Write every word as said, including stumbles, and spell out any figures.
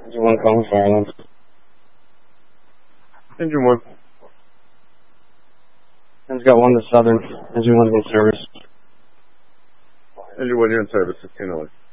Engine one calling fire alarm. Engine one. Engine's got one to Southern. Engine one's in service. Engine one, you're in service, fifteen oh one.